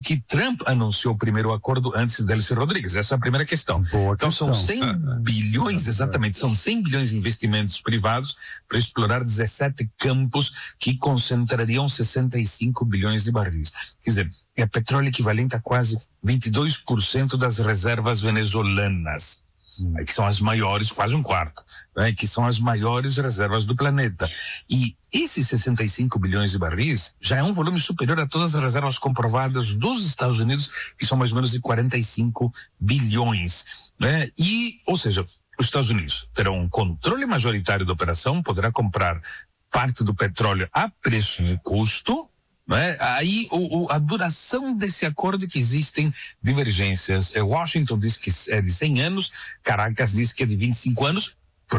que Trump anunciou o primeiro acordo antes Delcy Rodrigues. Essa é a primeira questão. Então são 100 bilhões, exatamente, são 100 bilhões de investimentos privados para explorar 17 campos que concentrariam 65 bilhões de barris. Quer dizer, é petróleo equivalente a quase 22% das reservas venezuelanas, que são as maiores, quase um quarto, né, que são as maiores reservas do planeta. E esses 65 bilhões de barris já é um volume superior a todas as reservas comprovadas dos Estados Unidos, que são mais ou menos de 45 bilhões. Né? E, ou seja, os Estados Unidos terão um controle majoritário da operação, poderá comprar parte do petróleo a preço de custo. Né? Aí a duração desse acordo, que existem divergências. Washington diz que é de 100 anos, Caracas diz que é de 25 anos,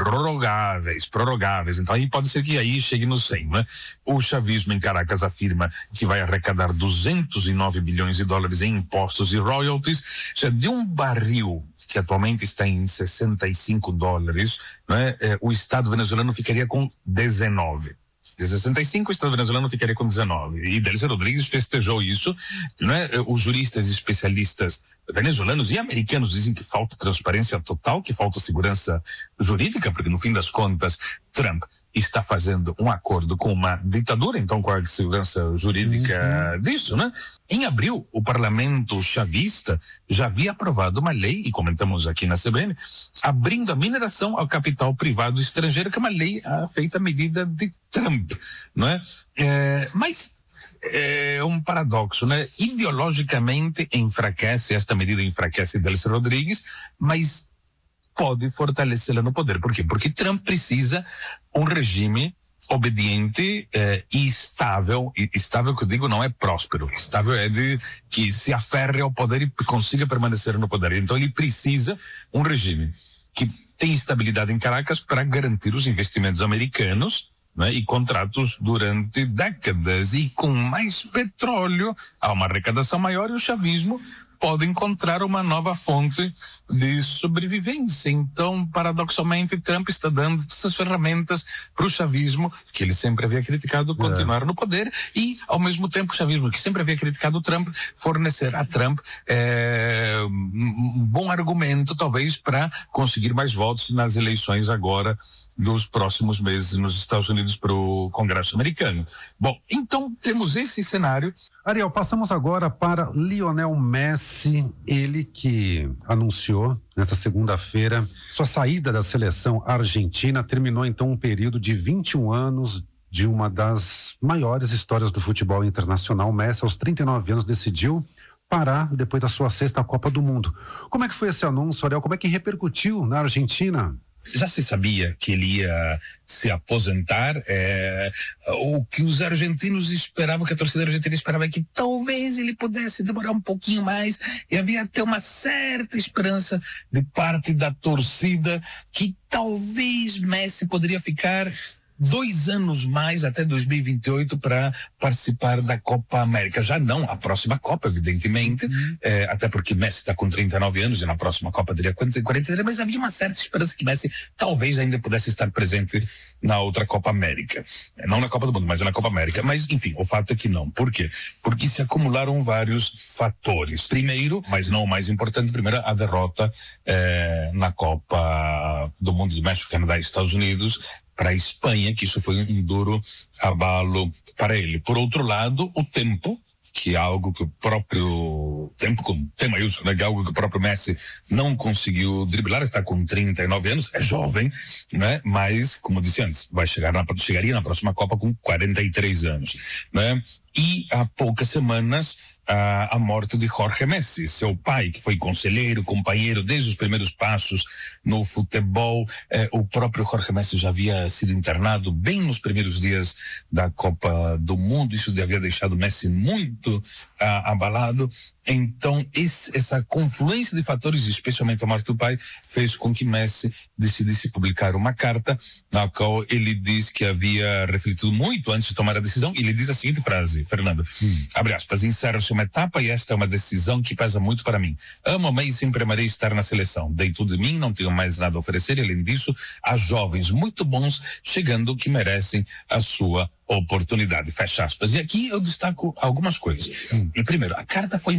prorrogáveis. Então aí pode ser que aí chegue no 100, né? O chavismo em Caracas afirma que vai arrecadar 209 bilhões de dólares em impostos e royalties. De um barril que atualmente está em 65 dólares, né? O Estado venezuelano ficaria com 19. De 65, o Estado venezuelano ficaria com 19. E Delcy Rodrigues festejou isso, né? Os juristas e especialistas venezuelanos e americanos dizem que falta transparência total, que falta segurança jurídica, porque no fim das contas Trump está fazendo um acordo com uma ditadura, então qual é a segurança jurídica disso, né? Em abril, o parlamento chavista já havia aprovado uma lei, e comentamos aqui na CBN, abrindo a mineração ao capital privado estrangeiro, que é uma lei feita à medida de Trump, não é? Mas é um paradoxo, né? Ideologicamente esta medida enfraquece Delcy Rodrigues, mas pode fortalecê-la no poder. Por quê? Porque Trump precisa um regime obediente e estável. Estável, que eu digo, não é próspero. Estável é de que se aferre ao poder e consiga permanecer no poder. Então ele precisa um regime que tem estabilidade em Caracas para garantir os investimentos americanos, né, e contratos durante décadas. E com mais petróleo há uma arrecadação maior e o chavismo pode encontrar uma nova fonte de sobrevivência. Então, paradoxalmente, Trump está dando essas ferramentas para o chavismo, que ele sempre havia criticado, continuar no poder, e, ao mesmo tempo, o chavismo, que sempre havia criticado o Trump, fornecer a Trump um bom argumento, talvez, para conseguir mais votos nas eleições agora dos próximos meses nos Estados Unidos para o Congresso americano. Bom, então temos esse cenário. Ariel, passamos agora para Lionel Messi, ele que anunciou nesta segunda-feira sua saída da seleção argentina. Terminou então um período de 21 anos de uma das maiores histórias do futebol internacional. Messi, aos 39 anos, decidiu parar depois da sua 6ª Copa do Mundo. Como é que foi esse anúncio, Ariel? Como é que repercutiu na Argentina? Já se sabia que ele ia se aposentar. O que os argentinos esperavam, que a torcida argentina esperava, é que talvez ele pudesse demorar um pouquinho mais, e havia até uma certa esperança de parte da torcida que talvez Messi poderia ficar 2 anos mais, até 2028, para participar da Copa América. Já não a próxima Copa, evidentemente, até porque Messi está com 39 anos e na próxima Copa teria 43, mas havia uma certa esperança que Messi talvez ainda pudesse estar presente na outra Copa América. Não na Copa do Mundo, mas na Copa América. Mas, enfim, o fato é que não. Por quê? Porque se acumularam vários fatores. Primeiro, mas não o mais importante, a derrota na Copa do Mundo do México, Canadá e Estados Unidos para a Espanha, que isso foi um duro abalo para ele. Por outro lado, o tempo, que é algo que o próprio tempo, com T maiúsculo, né, que é algo que o próprio Messi não conseguiu driblar, está com 39 anos, é jovem, né? Mas, como disse antes, chegaria na próxima Copa com 43 anos, né? E há poucas semanas a morte de Jorge Messi, seu pai, que foi conselheiro, companheiro desde os primeiros passos no futebol. O próprio Jorge Messi já havia sido internado bem nos primeiros dias da Copa do Mundo. Isso havia deixado Messi muito abalado. Então, essa confluência de fatores, especialmente a morte do pai, fez com que Messi decidisse publicar uma carta na qual ele diz que havia refletido muito antes de tomar a decisão. E ele diz a seguinte frase, Fernando, abre aspas: encerra-se uma etapa e esta é uma decisão que pesa muito para mim. Amo-me e sempre amarei estar na seleção. Dei tudo de mim, não tenho mais nada a oferecer, e além disso, há jovens muito bons chegando que merecem a sua oportunidade. Fecha aspas. E aqui eu destaco algumas coisas. Primeiro, a carta foi